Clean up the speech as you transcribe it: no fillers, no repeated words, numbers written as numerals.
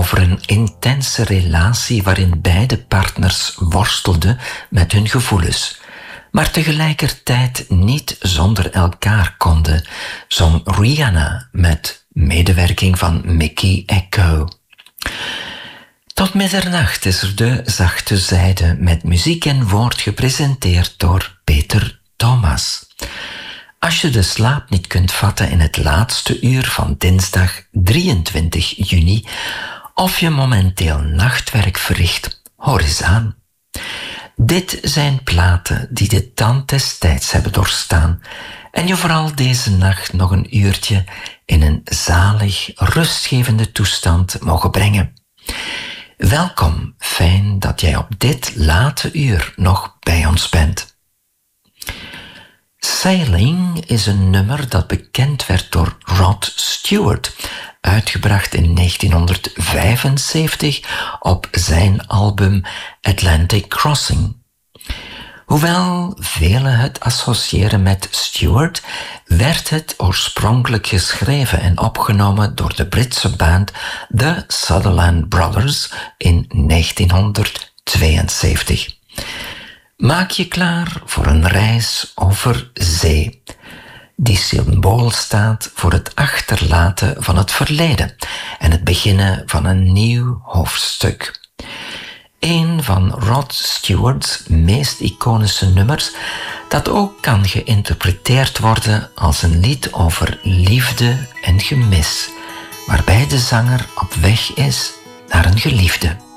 over een intense relatie waarin beide partners worstelden met hun gevoelens, maar tegelijkertijd niet zonder elkaar konden, zong Rihanna met medewerking van Mickey Echo. Tot middernacht is er de zachte zijde met muziek en woord gepresenteerd door Peter Thomas. Als je de slaap niet kunt vatten in het laatste uur van dinsdag 23 juni of je momenteel nachtwerk verricht, hoor eens aan. Dit zijn platen die de tand des tijds hebben doorstaan en je vooral deze nacht nog een uurtje in een zalig, rustgevende toestand mogen brengen. Welkom, fijn dat jij op dit late uur nog bij ons bent. Sailing is een nummer dat bekend werd door Rod Stewart, uitgebracht in 1975 op zijn album Atlantic Crossing. Hoewel velen het associëren met Stewart, werd het oorspronkelijk geschreven en opgenomen door de Britse band The Sutherland Brothers in 1972. Maak je klaar voor een reis over zee, die symbool staat voor het achterlaten van het verleden en het beginnen van een nieuw hoofdstuk. Een van Rod Stewart's meest iconische nummers, dat ook kan geïnterpreteerd worden als een lied over liefde en gemis, waarbij de zanger op weg is naar een geliefde.